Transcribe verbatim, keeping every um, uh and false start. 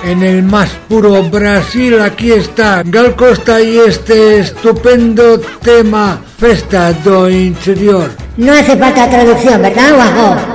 En el más puro Brasil, aquí está Gal Costa y este estupendo tema Festa do Interior. No hace falta traducción, ¿verdad, Guajo?